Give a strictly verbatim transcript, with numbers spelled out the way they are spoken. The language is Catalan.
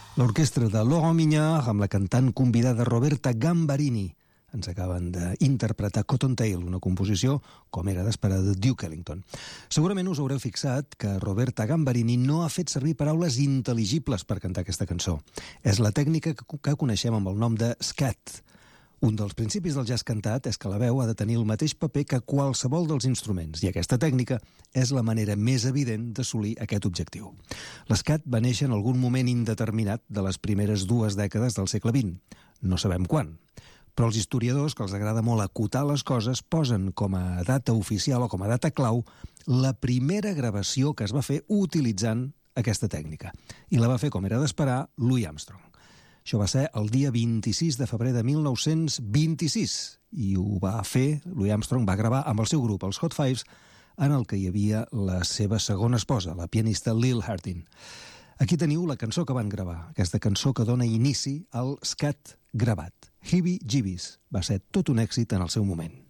L'orquestra de Laurent Mignard amb la cantant convidada Roberta Gambarini ens acaben d'interpretar Cottontail, una composició, com era d'esperar, de Duke Ellington. Segurament us haureu fixat que Roberta Gambarini no ha fet servir paraules intel·ligibles per cantar aquesta cançó. És la tècnica que, que coneixem amb el nom de scat. Un dels principis del jazz cantat és que la veu ha de tenir el mateix paper que qualsevol dels instruments, i aquesta tècnica és la manera més evident d'assolir aquest objectiu. L'escat va néixer en algun moment indeterminat de les primeres dues dècades del segle vint. No sabem quan. Però els historiadors, que els agrada molt acotar les coses, posen com a data oficial o com a data clau la primera gravació que es va fer utilitzant aquesta tècnica. I la va fer, com era d'esperar, Louis Armstrong. Això va ser el dia vint-i-sis de febrer de mil nou-cents vint-i-sis i ho va fer, Louis Armstrong va gravar amb el seu grup, els Hot Fives, en el que hi havia la seva segona esposa, la pianista Lil Hardin. Aquí teniu la cançó que van gravar, aquesta cançó que dona inici al scat gravat. Heebie Jeebies va ser tot un èxit en el seu moment.